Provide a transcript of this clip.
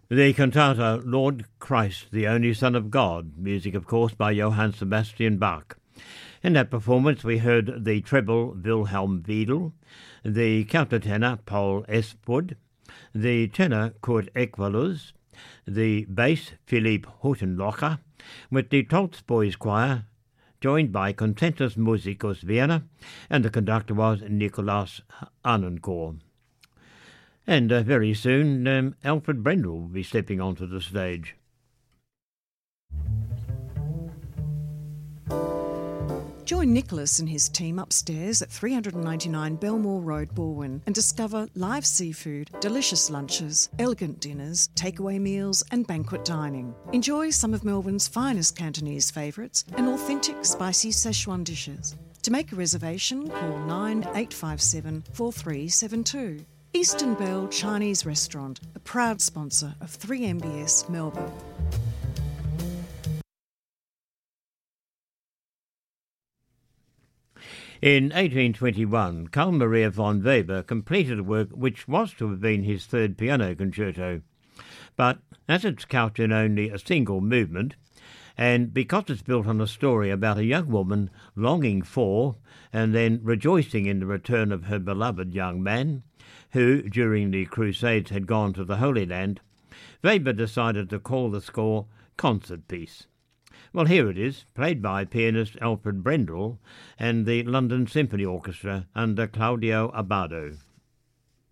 The cantata Lord Christ, the Only Son of God, music of course by Johann Sebastian Bach. In that performance we heard the treble Wilhelm Wiedel, the countertenor Paul Espwood, the tenor Kurt Equalus, the bass Philipp Huttenlocher, with the Tolstoy's choir joined by Concentus Musicus Vienna, and the conductor was Nikolaus Annenkohr. And very soon Alfred Brendel will be stepping onto the stage. Join Nicholas and his team upstairs at 399 Belmore Road, Balwyn, and discover live seafood, delicious lunches, elegant dinners, takeaway meals and banquet dining. Enjoy some of Melbourne's finest Cantonese favourites and authentic spicy Szechuan dishes. To make a reservation, call 9857 4372. Eastern Bell Chinese Restaurant, a proud sponsor of 3MBS Melbourne. In 1821, Carl Maria von Weber completed a work which was to have been his third piano concerto. But as it's couched in only a single movement, and because it's built on a story about a young woman longing for and then rejoicing in the return of her beloved young man, who during the Crusades had gone to the Holy Land, Weber decided to call the score Concert Piece. Well, here it is, played by pianist Alfred Brendel and the London Symphony Orchestra under Claudio Abbado.